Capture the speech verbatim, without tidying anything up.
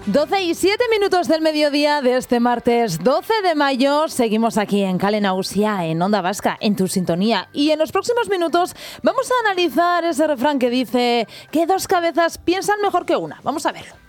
doce y siete minutos del mediodía de este martes doce de mayo. Seguimos aquí en Cale Nagusia, en Onda Vasca, en tu sintonía. Y en los próximos minutos vamos a analizar ese refrán que dice que dos cabezas piensan mejor que una. Vamos a verlo.